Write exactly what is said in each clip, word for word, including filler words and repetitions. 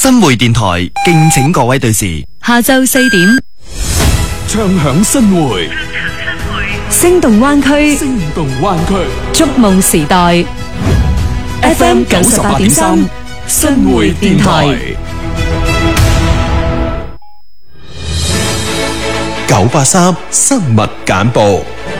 新會電台敬請各位對時， 下晝四點， 唱響新會， 聲動灣區， 聲動灣區， 觸夢時代 ，F M 九十八點三，新會電台， 九八三新聞簡報。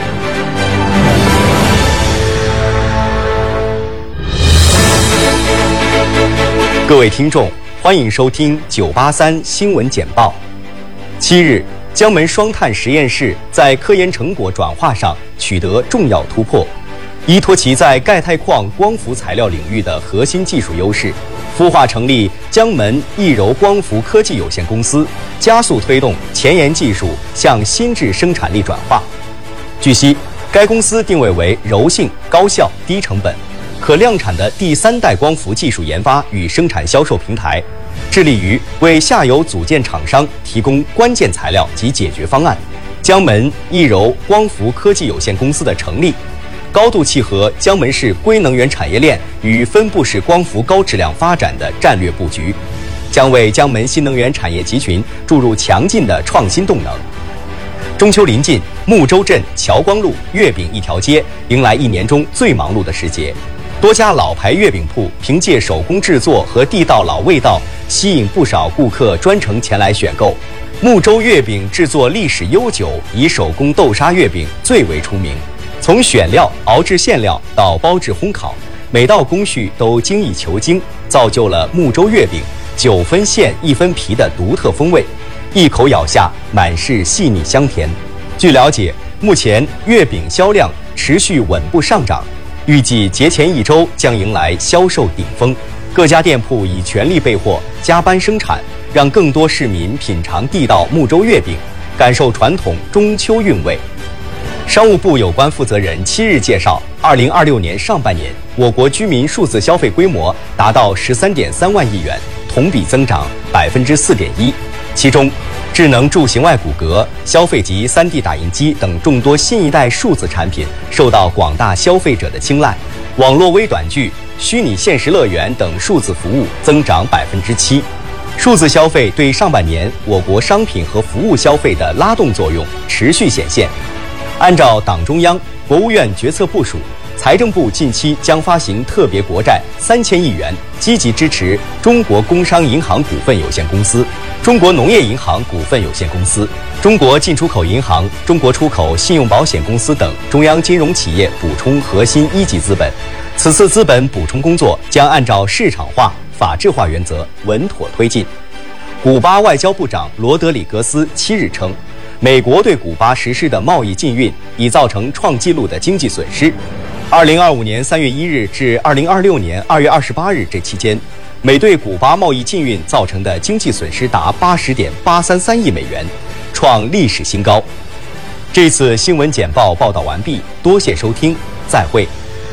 各位听众，欢迎收听九八三新闻简报。七日，江门双碳实验室在科研成果转化上取得重要突破，依托其在钙钛矿光伏材料领域的核心技术优势，孵化成立江门易柔光伏科技有限公司，加速推动前沿技术向新质生产力转化。据悉，该公司定位为柔性、高效、低成本。可量产的第三代光伏技术研发与生产销售平台，致力于为下游组件厂商提供关键材料及解决方案。江门易柔光伏科技有限公司的成立，高度契合江门市硅能源产业链与分布式光伏高质量发展的战略布局，将为江门新能源产业集群注入强劲的创新动能。中秋临近，睦州镇侨光路月饼一条街迎来一年中最忙碌的时节。多家老牌月饼铺凭借手工制作和地道老味道，吸引不少顾客专程前来选购。睦州月饼制作历史悠久，以手工豆沙月饼最为出名。从选料、熬制馅料到包制烘烤，每道工序都精益求精，造就了睦州月饼九分馅一分皮的独特风味。一口咬下，满是细腻香甜。据了解，目前月饼销量持续稳步上涨。预计节前一周将迎来销售顶峰，各家店铺已全力备货，加班生产，让更多市民品尝地道睦州月饼，感受传统中秋韵味。商务部有关负责人七日介绍，二零二六年上半年，我国居民数字消费规模达到十三点三万亿元，同比增长百分之四点一，其中智能助行外骨骼、消费级 三 D 打印机等众多新一代数字产品受到广大消费者的青睐，网络微短剧、虚拟现实乐园等数字服务增长百分之七。数字消费对上半年我国商品和服务消费的拉动作用持续显现。按照党中央、国务院决策部署，财政部近期将发行特别国债三千亿元，积极支持中国工商银行股份有限公司、中国农业银行股份有限公司、中国进出口银行、中国出口信用保险公司等中央金融企业补充核心一级资本。此次资本补充工作将按照市场化、法治化原则稳妥推进。古巴外交部长罗德里格斯七日称，美国对古巴实施的贸易禁运已造成创纪录的经济损失。二零二五年三月一日至二零二六年二月二十八日这期间，美对古巴贸易禁运造成的经济损失达八十点八三三亿美元，创历史新高。这次新闻简报报道完毕，多谢收听，再会。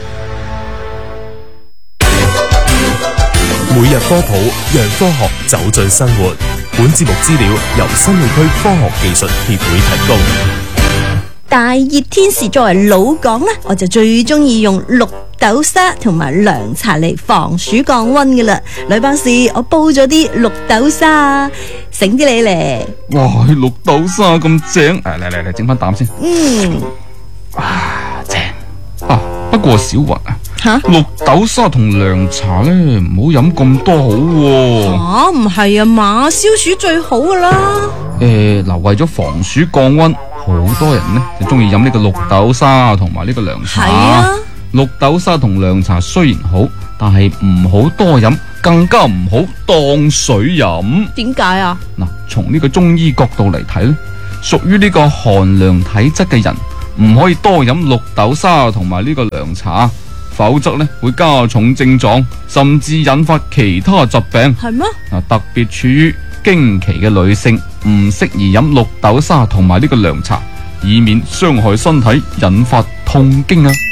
每日科普，讓科學走進生活。本節目資料由新會區科學技術協會提供。 大熱天時作為老港咧，我就最中意用綠豆沙同埋涼茶嚟防暑降溫嘅啦。女博士，我煲咗啲綠豆沙，醒啲你嚟。 哇，綠豆沙咁正，嚟嚟嚟，整翻啖先。 嗯， 啊正啊，不過小雲啊， 吓， 綠豆沙同涼茶咧唔好飲咁多好喎。 吓，唔係啊嘛，消暑最好噶啦。 誒，嗱，為咗防暑降溫，好多人呢就中意飲呢個綠豆沙同埋呢個涼茶。 係啊， 綠豆沙同涼茶雖然好，但係唔好多飲，更加唔好當水飲。 點解啊？ 嗱，從呢個中醫角度嚟睇咧，屬於呢個寒涼體質嘅人唔可以多飲綠豆沙同埋呢個涼茶，否則咧會加重症狀，甚至引發其他疾病。 係咩？ 嗱，特別處於經期嘅女性唔適宜飲綠豆沙同埋呢個涼茶，以免傷害身體，引發痛經啊！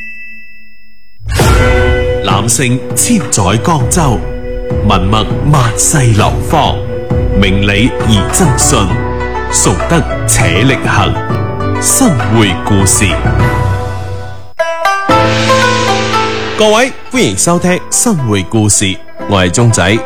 男性千載江州，文墨萬世流芳，明理而爭信，崇德且力行。新會故事，各位歡迎收聽新會故事，我係鐘仔。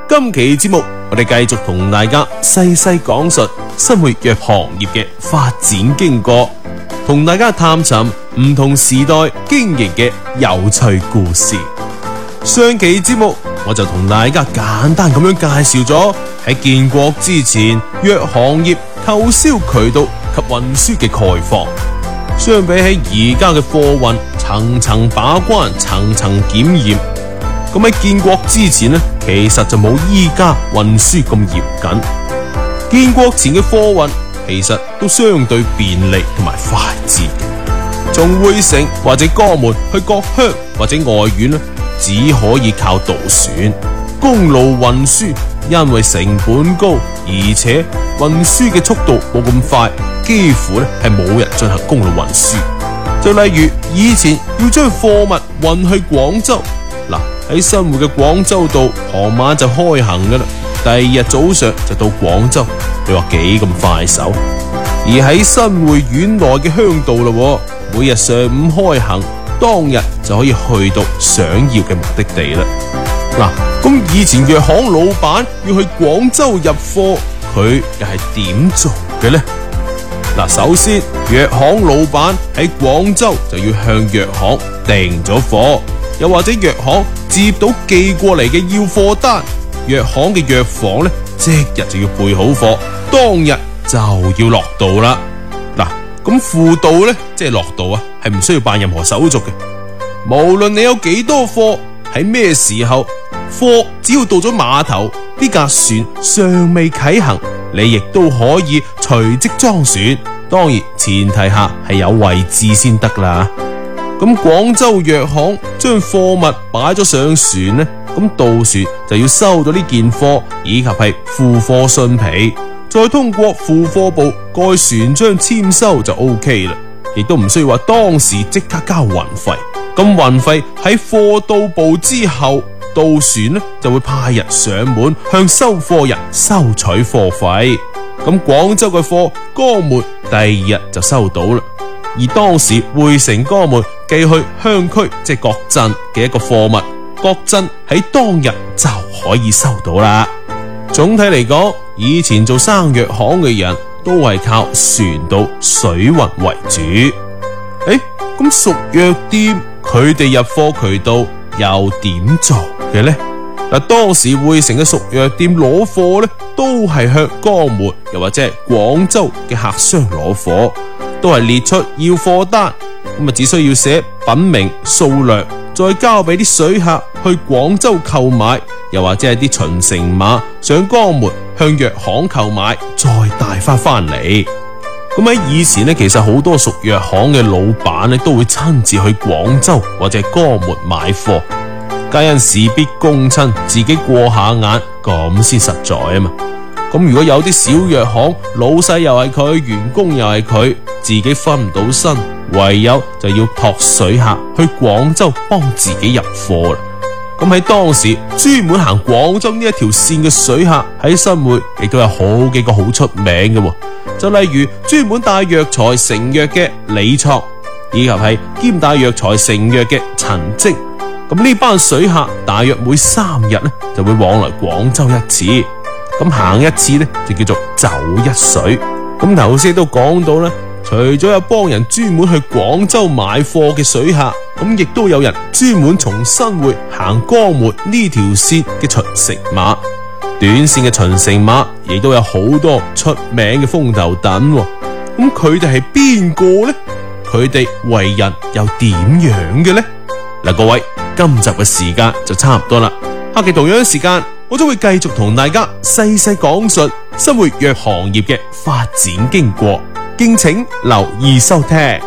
今期節目我哋繼續同大家細細講述生活藥行業嘅發展經過，同大家探尋唔同時代經營嘅有趣故事。上期節目我就同大家簡單咁樣介紹咗喺建國之前藥行業購銷渠道及運輸嘅概況。相比起而家嘅貨運層層把關、層層檢驗，咁喺建國之前呢，其實就冇依家運輸咁嚴謹。建國前嘅貨運其實都相對便利同埋快捷，從匯城或者江門去各鄉或者外縣呢，只可以靠渡船。公路運輸因為成本高，而且運輸嘅速度冇咁快，幾乎咧係冇人進行公路運輸。就例如以前要將貨物運去廣州，嗱喺新會嘅廣州道傍晚就開行噶啦，第二日早上就到廣州，你話幾咁快手？而喺新會縣內嘅鄉道啦，每日上午開行，當日就可以去到想要嘅目的地啦。嗱，咁以前藥行老闆要去廣州入貨，佢又係點做嘅呢？嗱，首先藥行老闆喺廣州就要向藥行訂咗貨，又或者藥行接到寄過嚟嘅要貨單，藥行嘅藥房咧即日就要備好貨，當日就要落道啦。嗱，咁付道咧即係落道啊，係唔需要辦任何手續嘅，無論你有幾多貨，喺咩時候，貨只要到咗碼頭，呢架船尚未啟行，你亦都可以隨即裝船。當然前提下係有位置先得啦。咁廣州藥行將貨物擺咗上船呢，咁渡船就要收到呢件貨以及係付貨信皮，再通過付貨部蓋船章簽收就 OK 啦，亦都唔需要話當時即刻交運費。咁運費喺貨到埗之後，渡船呢就會派人上門向收貨人收取貨費。咁廣州嘅貨，江門第二日就收到啦。而當時匯城江門寄去鄉區即係各鎮嘅一個貨物，各鎮喺當日就可以收到啦。總體嚟講，以前做生藥行嘅人都係靠船到水運為主。誒，咁屬藥店佢哋入貨渠道又點做嘅呢？嗱，當時匯城嘅屬藥店攞貨咧，都係向江門又或者係廣州嘅客商攞貨，都係列出要貨單，咁啊只需要寫品名、數量，再交俾啲水客去廣州購買，又或者係啲巡城馬上江門向藥行購買，再帶翻翻嚟。咁喺以前呢，其實好多屬藥行嘅老闆咧，都會親自去廣州或者江門買貨。皆因事必躬親，自己過下眼咁先實在啊嘛。咁如果有啲小藥行老細又係佢，員工又係佢，自己分唔到身，唯有就要託水客去廣州幫自己入貨啦。咁喺當時專門行廣州呢一條線嘅水客喺新會亦都有好幾個好出名嘅，就例如專門帶藥材成藥嘅李創，以及係兼帶藥材成藥嘅陳晶。咁呢班水客大約每三日咧就會往來廣州一次，咁行一次咧就叫做走一水。咁頭先都講到啦，除咗有幫人專門去廣州買貨嘅水客，咁亦都有人專門從新會行江門呢條線嘅巡城馬。短線嘅巡城馬亦都有好多出名嘅風頭躉，咁佢哋係邊個呢？佢哋為人又點樣嘅呢？嗱，各位，今集嘅時間就差唔多啦，下期同樣時間我將會繼續同大家細細講述生活藥行業嘅發展經過，敬請留意收聽。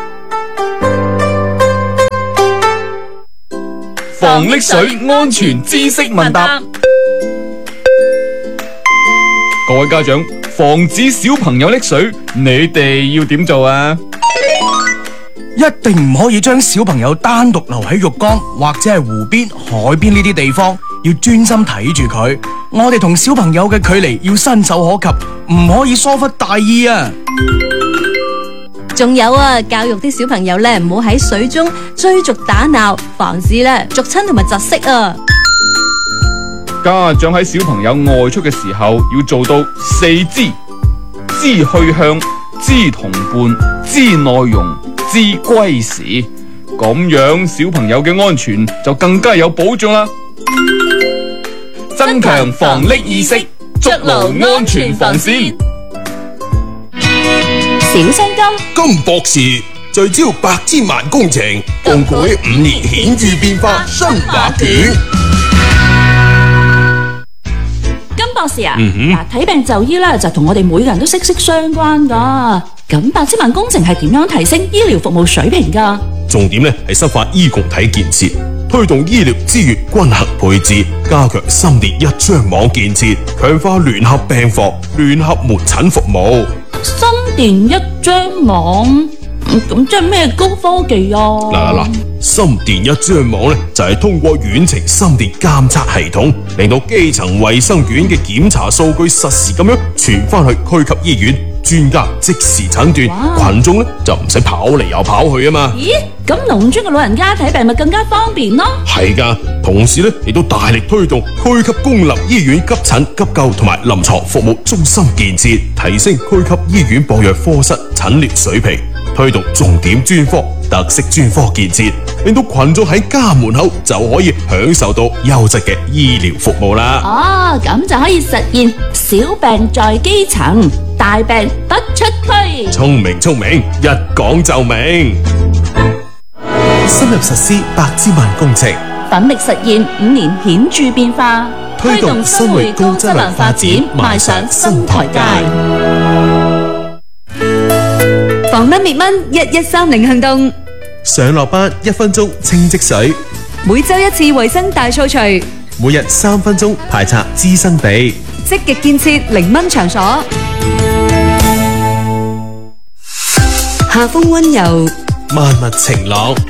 防溺水安全知識問答，各位家長，防止小朋友溺水，你哋要點做啊？ 一定唔可以將小朋友單獨留喺浴缸或者係湖邊、海邊呢啲地方，要專心睇住佢。我哋同小朋友嘅距離要伸手可及，唔可以疏忽大意啊！ 仲有啊，教育啲小朋友咧，唔好喺水中追逐打鬧，防止咧逐親同埋窒息啊！ 家長喺小朋友外出嘅時候要做到四知：知去向、知同伴、知內容、知歸時。咁樣小朋友嘅安全就更加有保障啦。增強防溺意識，築牢安全防線。 小青金金博士聚焦百千萬工程，共繪五年顯著變化新畫卷。 金博士啊，嗱睇、嗯、病就醫咧，就同我哋每個人都息息相關噶。咁百千萬工程係點樣提升醫療服務水平噶？ 重點咧係深化醫共體建設，推動醫療資源均衡配置，加強心電一張網建設，強化聯合病房、聯合門診服務。 心電一張網，咁即係咩高科技啊？ 嗱嗱嗱，心電一張網咧就係通過遠程心電監測系統，令到基層衛生院嘅檢查數據實時咁樣傳翻去區級醫院。專家即時診斷，群眾咧就唔使跑嚟又跑去啊嘛。 咦，咁農村嘅老人家睇病咪更加方便咯？ 係噶，同時咧亦都大力推動區級公立醫院急診、急救同埋臨床服務中心建設，提升區級醫院博藥科室診療水平，推動重點專科、特色專科建設，令到群眾喺家門口就可以享受到優質嘅醫療服務啦。 哦，咁就可以實現小病在基層，大病不出區。 聰明聰明，一講就明。 深入實施百千萬工程， 奮力實現五年顯著變化， 推動生活高質量發展邁上新台階。 防蚊滅蚊一一三零行動， 上落班一分鐘清積水， 每周一次衛生大掃除， 每日三分鐘排查滋生地， 積極建設零蚊場所。夏風溫柔， 萬物晴朗，